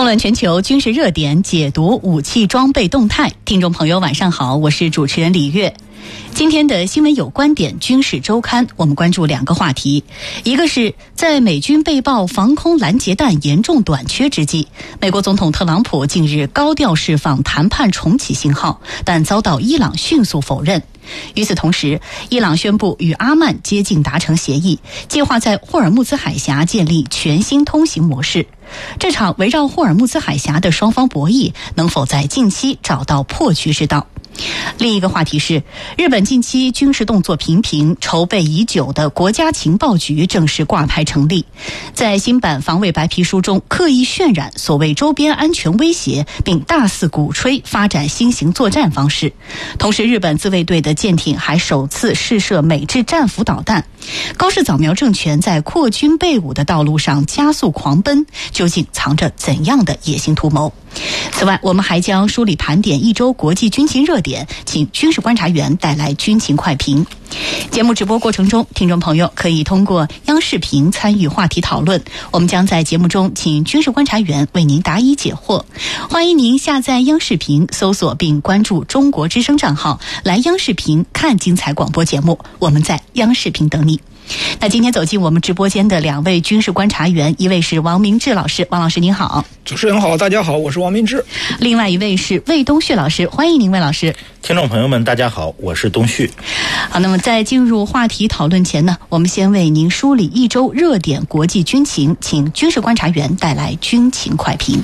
纵论全球军事热点，解读武器装备动态。听众朋友晚上好，我是主持人李月。今天的新闻有观点军事周刊，我们关注两个话题。一个是在美军被曝防空拦截弹严重短缺之际，美国总统特朗普近日高调释放谈判重启信号，但遭到伊朗迅速否认。与此同时，伊朗宣布与阿曼接近达成协议，计划在霍尔木兹海峡建立全新通行模式。这场围绕霍尔木兹海峡的双方博弈能否在近期找到破局之道？另一个话题是，日本近期军事动作频频，筹备已久的国家情报局正式挂牌成立。在新版防卫白皮书中刻意渲染所谓周边安全威胁，并大肆鼓吹发展新型作战方式。同时，日本自卫队的舰艇还首次试射美制战斧导弹。高市早苗政权在扩军备武的道路上加速狂奔，究竟藏着怎样的野心图谋？此外，我们还将梳理盘点一周国际军情热点，请军事观察员带来军情快评。节目直播过程中，听众朋友可以通过央视频参与话题讨论，我们将在节目中请军事观察员为您答疑解惑。欢迎您下载央视频，搜索并关注中国之声账号，来央视频看精彩广播节目，我们在央视频等你。那今天走进我们直播间的两位军事观察员，一位是王明志老师，王老师您好。 主持人好，大家好，我是王明志。 另外一位是魏东旭老师，欢迎您，魏老师。 听众朋友们大家好，我是东旭。 好，那么在进入话题讨论前呢，我们先为您梳理一周热点国际军情，请军事观察员带来军情快评。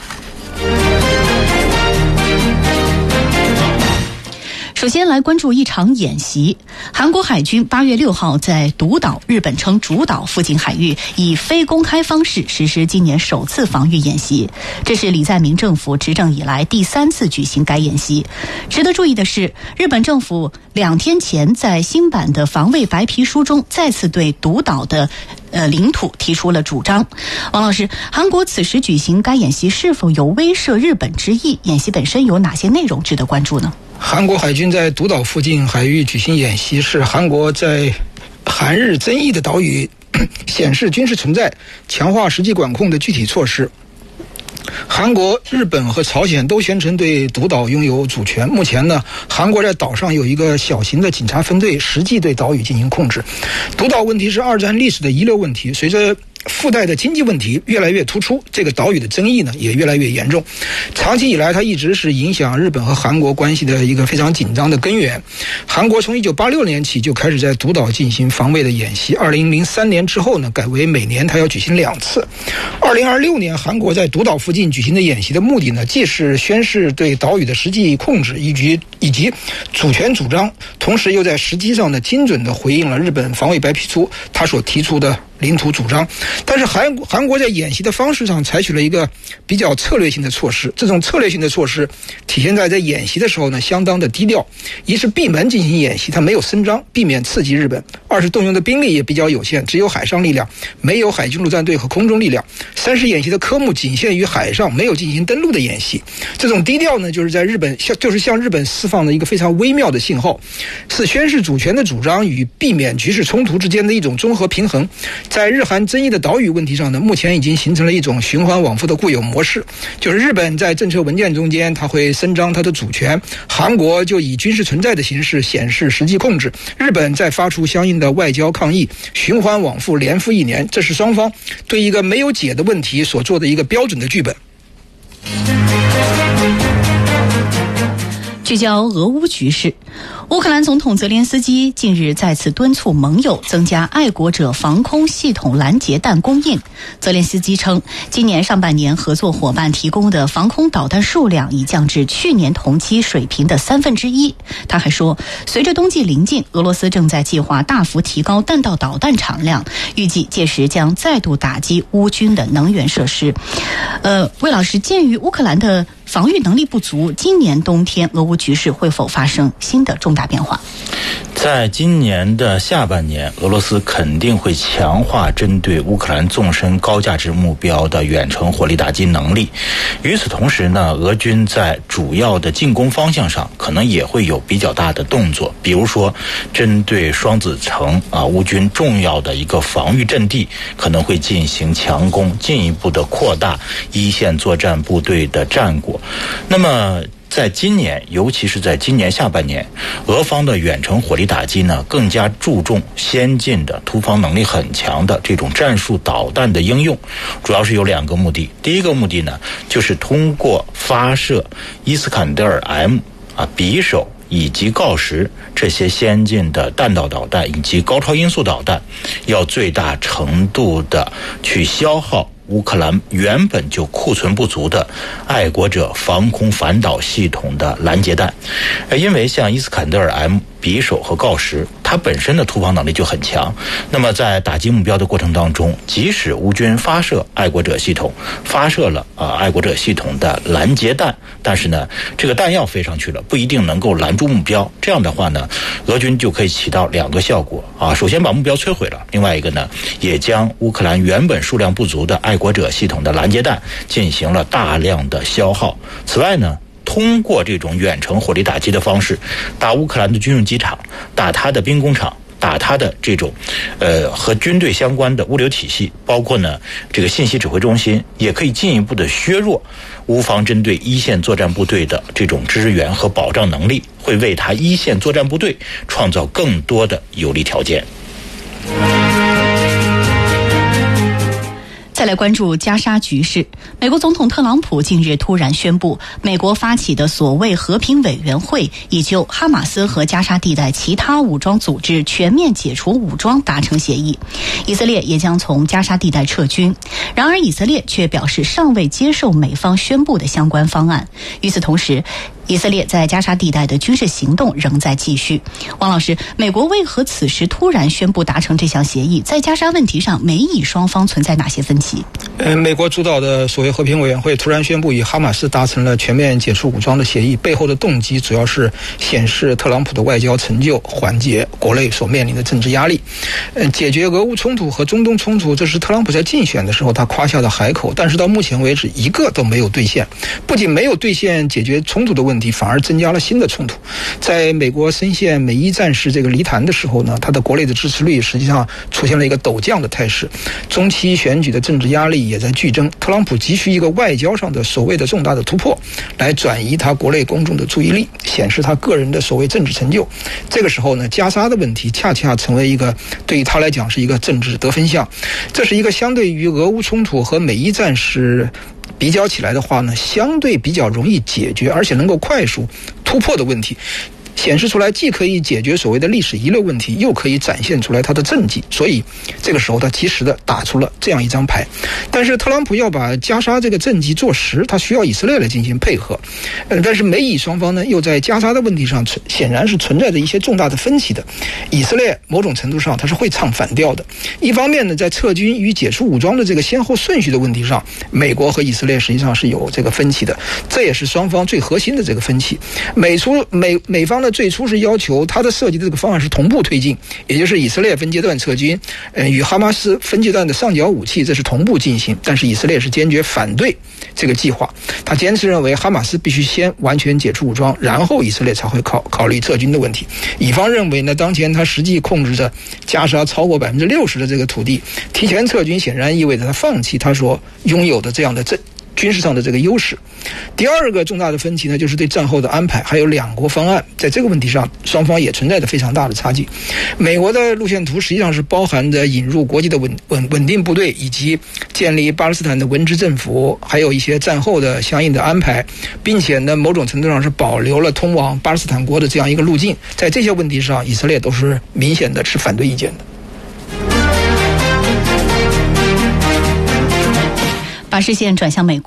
首先来关注一场演习。韩国海军8月6号在独岛，日本称主岛附近海域以非公开方式实施今年首次防御演习，这是李在明政府执政以来第3次举行该演习。值得注意的是，日本政府2天前在新版的防卫白皮书中再次对独岛的领土提出了主张。王老师，韩国此时举行该演习是否有威慑日本之意？演习本身有哪些内容值得关注呢？ 韩国海军在独岛附近海域举行演习，是韩国在韩日争议的岛屿显示军事存在、强化实际管控的具体措施。韩国、日本和朝鲜都宣称对独岛拥有主权。目前呢，韩国在岛上有一个小型的警察分队，实际对岛屿进行控制。独岛问题是2战历史的遗留问题，随着附带的经济问题越来越突出，这个岛屿的争议呢也越来越严重。长期以来，它一直是影响日本和韩国关系的一个非常紧张的根源。韩国从1986年起就开始在独岛进行防卫的演习，2003年之后呢，改为每年它要举行2次。2026年，韩国在独岛附近举行的演习的目的呢，既是宣示对岛屿的实际控制以及主权主张，同时又在实际上呢精准地回应了日本防卫白皮书它所提出的领土主张。但是韩国在演习的方式上采取了一个比较策略性的措施，这种策略性的措施体现在演习的时候呢相当的低调。一是闭门进行演习，它没有声张，避免刺激日本；二是动用的兵力也比较有限，只有海上力量，没有海军陆战队和空中力量；三是演习的科目仅限于海上，没有进行登陆的演习。这种低调呢，就是在日本向日本释放的一个非常微妙的信号，是宣示主权的主张与避免局势冲突之间的一种综合平衡。在日韩争议的岛屿问题上呢，目前已经形成了一种循环往复的固有模式，就是日本在政策文件中间它会伸张它的主权，韩国就以军事存在的形式显示实际控制，日本再发出相应的外交抗议，循环往复连复1年，这是双方对一个没有解的问题所做的一个标准的剧本。 聚焦俄乌局势，乌克兰总统泽连斯基近日再次敦促盟友增加爱国者防空系统拦截弹供应。泽连斯基称，今年上半年合作伙伴提供的防空导弹数量已降至去年同期水平的1/3。他还说，随着冬季临近，俄罗斯正在计划大幅提高弹道导弹产量，预计届时将再度打击乌军的能源设施。魏老师，鉴于乌克兰的防御能力不足，今年冬天俄乌局势会否发生新的重大变化？ 在今年的下半年，俄罗斯肯定会强化针对乌克兰纵深高价值目标的远程火力打击能力。与此同时呢，俄军在主要的进攻方向上可能也会有比较大的动作，比如说针对双子城乌军重要的一个防御阵地，可能会进行强攻，进一步的扩大一线作战部队的战果。那么在今年，尤其是在今年下半年，俄方的远程火力打击呢，更加注重先进的突防能力很强的这种战术导弹的应用，主要是有2个目的。第一个目的呢，就是通过发射伊斯坎德尔 M 匕首以及锆石这些先进的弹道导弹以及高超音速导弹，要最大程度的去消耗乌克兰原本就库存不足的爱国者防空反导系统的拦截弹。因为像伊斯坎德尔 M 匕首和锆石，它本身的突防能力就很强，那么在打击目标的过程当中，即使乌军发射爱国者系统，发射了爱国者系统的拦截弹，但是呢，这个弹药飞上去了，不一定能够拦住目标。这样的话呢，俄军就可以起到2个效果首先把目标摧毁了，另外一个呢，也将乌克兰原本数量不足的爱国者系统的拦截弹进行了大量的消耗。此外呢，通过这种远程火力打击的方式，打乌克兰的军用机场，打它的兵工厂，打它的这种和军队相关的物流体系，包括呢这个信息指挥中心，也可以进一步的削弱乌方针对一线作战部队的这种支援和保障能力，会为他一线作战部队创造更多的有利条件。 再来关注加沙局势。美国总统特朗普近日突然宣布，美国发起的所谓和平委员会已就哈马斯和加沙地带其他武装组织全面解除武装达成协议，以色列也将从加沙地带撤军。然而以色列却表示尚未接受美方宣布的相关方案。与此同时，以色列在加沙地带的军事行动仍在继续。王老师，美国为何此时突然宣布达成这项协议？在加沙问题上，美以双方存在哪些分歧？ 美国主导的所谓和平委员会突然宣布与哈马斯达成了全面解除武装的协议，背后的动机主要是显示特朗普的外交成就，缓解国内所面临的政治压力。解决俄乌冲突和中东冲突，这是特朗普在竞选的时候他夸下的海口，但是到目前为止一个都没有兑现。不仅没有兑现解决冲突的问题，反而增加了新的冲突。在美国深陷美伊战事这个泥潭的时候呢，他的国内的支持率实际上出现了一个陡降的态势。中期选举的政治压力也在剧增，特朗普急需一个外交上的所谓的重大的突破，来转移他国内公众的注意力，显示他个人的所谓政治成就。这个时候呢，加沙的问题恰恰成为一个对于他来讲是一个政治得分项。这是一个相对于俄乌冲突和美伊战事比较起来的话呢，相对比较容易解决，而且能够快速突破的问题，显示出来既可以解决所谓的历史遗留问题，又可以展现出来他的政绩。所以这个时候他及时的打出了这样一张牌。但是特朗普要把加沙这个政绩做实，他需要以色列来进行配合。但是美以双方呢，又在加沙的问题上显然是存在着一些重大的分歧的。以色列某种程度上他是会唱反调的。一方面呢，在撤军与解除武装的这个先后顺序的问题上，美国和以色列实际上是有这个分歧的，这也是双方最核心的这个分歧。美方呢最初是要求他的设计的这个方案是同步推进，也就是以色列分阶段撤军，与哈马斯分阶段的上缴武器，这是同步进行。但是以色列是坚决反对这个计划，他坚持认为哈马斯必须先完全解除武装，然后以色列才会考虑撤军的问题。以方认为呢，当前他实际控制着加沙超过60%的这个土地，提前撤军显然意味着他放弃他所拥有的这样的军事上的这个优势。第二个重大的分歧呢，就是对战后的安排，还有两国方案。在这个问题上，双方也存在着非常大的差距。美国的路线图实际上是包含着引入国际的稳定部队，以及建立巴勒斯坦的文职政府，还有一些战后的相应的安排，并且呢，某种程度上是保留了通往巴勒斯坦国的这样一个路径。在这些问题上，以色列都是明显的持反对意见的。 把视线转向美国。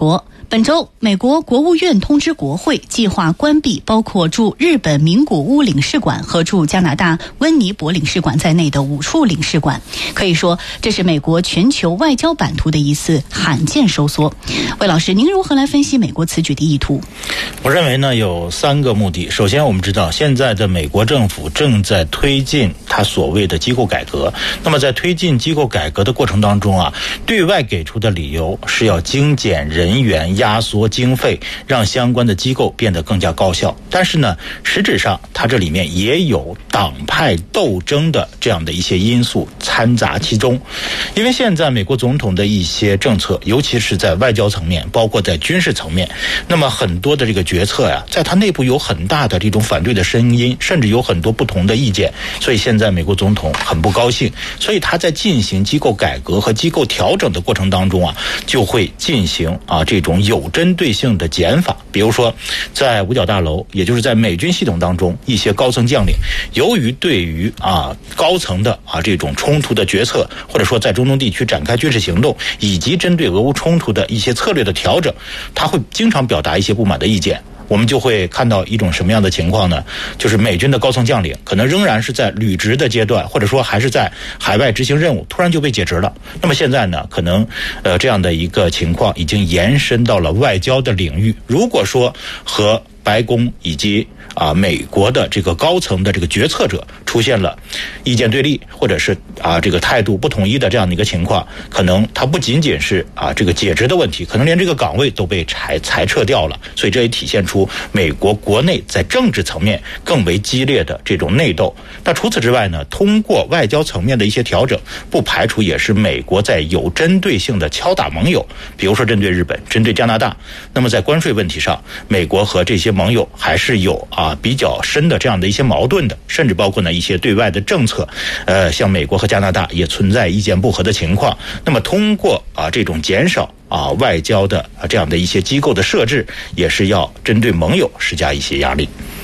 本周，美国国务院通知国会，计划关闭包括驻日本名古屋领事馆和驻加拿大温尼伯领事馆在内的5处领事馆。可以说，这是美国全球外交版图的一次罕见收缩。魏老师，您如何来分析美国此举的意图？ 我认为呢，有3个目的。首先，我们知道现在的美国政府正在推进它所谓的机构改革。那么在推进机构改革的过程当中啊，对外给出的理由是要精简人员、压缩经费，让相关的机构变得更加高效。但是呢，实质上它这里面也有党派斗争的这样的一些因素掺杂其中。因为现在美国总统的一些政策，尤其是在外交层面，包括在军事层面，那么很多的这个决策呀，在它内部有很大的这种反对的声音，甚至有很多不同的意见。所以现在美国总统很不高兴，所以他在进行机构改革和机构调整的过程当中啊，就会进行这种有针对性的减法。比如说在五角大楼，也就是在美军系统当中，一些高层将领由于对于高层的这种冲突的决策，或者说在中东地区展开军事行动，以及针对俄乌冲突的一些策略的调整，他会经常表达一些不满的意见。我们就会看到一种什么样的情况呢？就是美军的高层将领可能仍然是在履职的阶段，或者说还是在海外执行任务，突然就被解职了。那么现在呢，可能这样的一个情况已经延伸到了外交的领域。如果说和白宫以及美国的这个高层的这个决策者出现了意见对立，或者是这个态度不统一的这样的一个情况，可能它不仅仅是这个解职的问题，可能连这个岗位都被裁撤掉了。所以这也体现出美国国内在政治层面更为激烈的这种内斗。那除此之外呢，通过外交层面的一些调整，不排除也是美国在有针对性的敲打盟友，比如说针对日本、针对加拿大。那么在关税问题上，美国和这些盟友还是有比较深的这样的一些矛盾的，甚至包括呢一些对外的政策，像美国和加拿大也存在意见不合的情况。那么通过这种减少外交的这样的一些机构的设置，也是要针对盟友施加一些压力。